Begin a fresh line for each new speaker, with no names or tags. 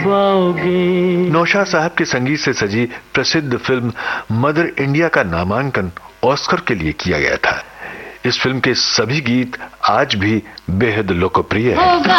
पाओगे।
नौशाद साहब के संगीत से सजी प्रसिद्ध फिल्म मदर इंडिया का नामांकन ऑस्कर के लिए किया गया था। इस फिल्म के सभी गीत आज भी बेहद लोकप्रिय हैं।